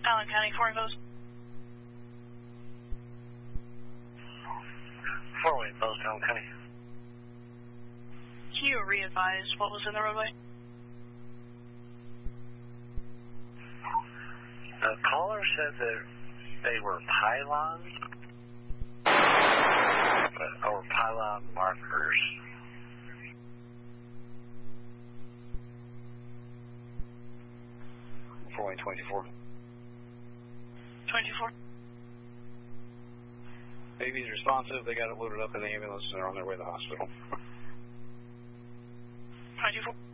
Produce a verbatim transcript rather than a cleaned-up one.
Allen County, four close. Four-way closed, Allen County. Can you re-advise what was in the roadway? The caller said that they were pylons, or pylon markers. four-way twenty-four. twenty-four. Baby's responsive. They got it loaded up in the ambulance and are on their way to the hospital. twenty-four.